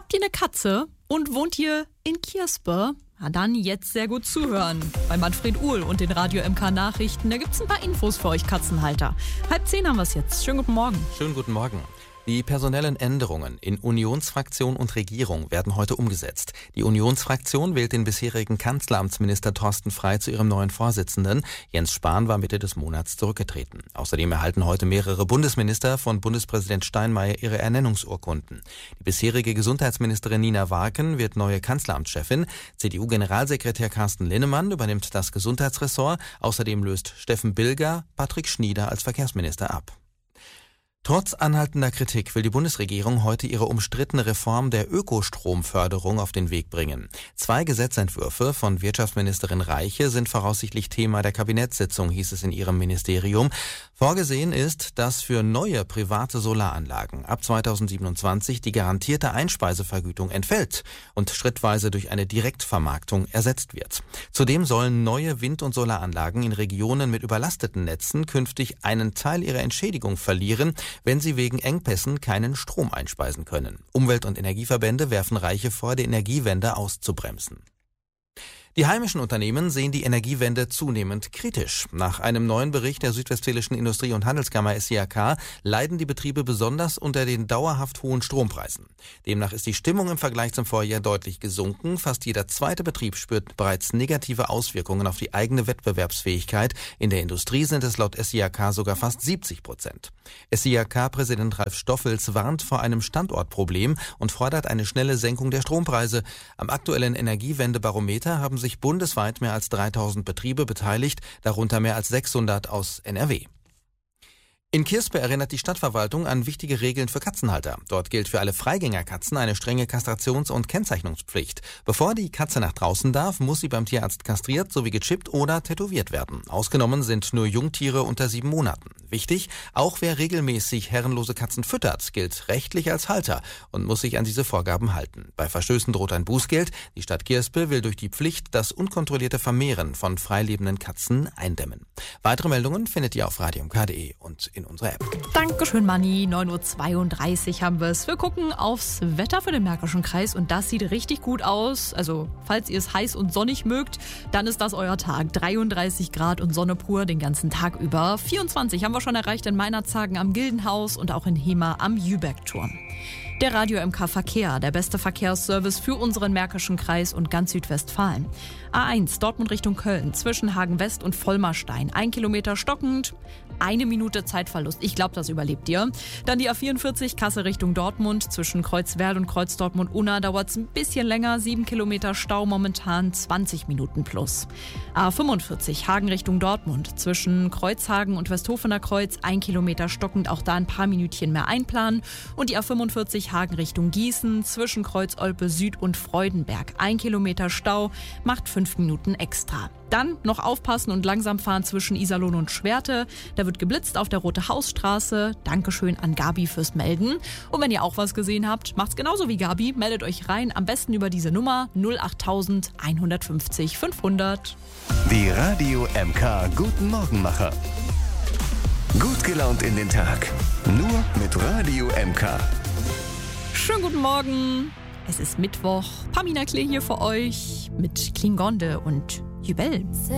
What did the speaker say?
Habt ihr eine Katze und wohnt ihr in Kierspe? Na dann jetzt sehr gut zuhören. Bei Manfred Uhl und den Radio MK Nachrichten, da gibt's ein paar Infos für euch Katzenhalter. 9:30 haben wir's jetzt. Schönen guten Morgen. Schönen guten Morgen. Die personellen Änderungen in Unionsfraktion und Regierung werden heute umgesetzt. Die Unionsfraktion wählt den bisherigen Kanzleramtsminister Thorsten Frey zu ihrem neuen Vorsitzenden. Jens Spahn war Mitte des Monats zurückgetreten. Außerdem erhalten heute mehrere Bundesminister von Bundespräsident Steinmeier ihre Ernennungsurkunden. Die bisherige Gesundheitsministerin Nina Warken wird neue Kanzleramtschefin. CDU-Generalsekretär Carsten Linnemann übernimmt das Gesundheitsressort. Außerdem löst Steffen Bilger Patrick Schnieder als Verkehrsminister ab. Trotz anhaltender Kritik will die Bundesregierung heute ihre umstrittene Reform der Ökostromförderung auf den Weg bringen. 2 Gesetzentwürfe von Wirtschaftsministerin Reiche sind voraussichtlich Thema der Kabinettssitzung, hieß es in ihrem Ministerium. Vorgesehen ist, dass für neue private Solaranlagen ab 2027 die garantierte Einspeisevergütung entfällt und schrittweise durch eine Direktvermarktung ersetzt wird. Zudem sollen neue Wind- und Solaranlagen in Regionen mit überlasteten Netzen künftig einen Teil ihrer Entschädigung verlieren, wenn sie wegen Engpässen keinen Strom einspeisen können. Umwelt- und Energieverbände werfen Reiche vor, die Energiewende auszubremsen. Die heimischen Unternehmen sehen die Energiewende zunehmend kritisch. Nach einem neuen Bericht der Südwestfälischen Industrie- und Handelskammer SIAK leiden die Betriebe besonders unter den dauerhaft hohen Strompreisen. Demnach ist die Stimmung im Vergleich zum Vorjahr deutlich gesunken. Fast jeder zweite Betrieb spürt bereits negative Auswirkungen auf die eigene Wettbewerbsfähigkeit. In der Industrie sind es laut SIAK sogar fast 70%. SIAK-Präsident Ralf Stoffels warnt vor einem Standortproblem und fordert eine schnelle Senkung der Strompreise. Am aktuellen Energiewendebarometer haben sich bundesweit mehr als 3000 Betriebe beteiligt, darunter mehr als 600 aus NRW. In Kierspe erinnert die Stadtverwaltung an wichtige Regeln für Katzenhalter. Dort gilt für alle Freigängerkatzen eine strenge Kastrations- und Kennzeichnungspflicht. Bevor die Katze nach draußen darf, muss sie beim Tierarzt kastriert sowie gechippt oder tätowiert werden. Ausgenommen sind nur Jungtiere unter 7 Monaten. Wichtig, auch wer regelmäßig herrenlose Katzen füttert, gilt rechtlich als Halter und muss sich an diese Vorgaben halten. Bei Verstößen droht ein Bußgeld. Die Stadt Kierspe will durch die Pflicht das unkontrollierte Vermehren von freilebenden Katzen eindämmen. Weitere Meldungen findet ihr auf radiomk.de und in unserer App. Dankeschön, Manni. 9:32 haben wir es. Wir gucken aufs Wetter für den Märkischen Kreis und das sieht richtig gut aus. Also, falls ihr es heiß und sonnig mögt, dann ist das euer Tag. 33 Grad und Sonne pur den ganzen Tag über. 24 haben wir schon erreicht in Meinerzhagen am Gildenhaus und auch in Hemer am Jübergturm. Der Radio MK Verkehr, der beste Verkehrsservice für unseren Märkischen Kreis und ganz Südwestfalen. A1 Dortmund Richtung Köln zwischen Hagen West und Vollmerstein. 1 Kilometer stockend, 1 Minute Zeitverlust. Ich glaube, das überlebt ihr. Dann die A44 Kassel Richtung Dortmund zwischen Kreuzwerl und Kreuz Dortmund-Unna dauert es ein bisschen länger. 7 Kilometer Stau momentan, 20 Minuten plus. A45 Hagen Richtung Dortmund zwischen Kreuzhagen und Westhofener Kreuz. 1 Kilometer stockend, auch da ein paar Minütchen mehr einplanen. Und die A45 Hagen Richtung Gießen zwischen Kreuz Olpe Süd und Freudenberg. 1 Kilometer Stau macht 5 Minuten extra. Dann noch aufpassen und langsam fahren zwischen Iserlohn und Schwerte. Da wird geblitzt auf der Rote Hausstraße. Dankeschön an Gabi fürs Melden. Und wenn ihr auch was gesehen habt, macht's genauso wie Gabi. Meldet euch rein, am besten über diese Nummer 08000 150 500. Die Radio MK Guten Morgenmacher. Gut gelaunt in den Tag. Nur mit Radio MK. Schönen guten Morgen. Es ist Mittwoch. Pamina Klee hier für euch mit Klingonde und Jubel.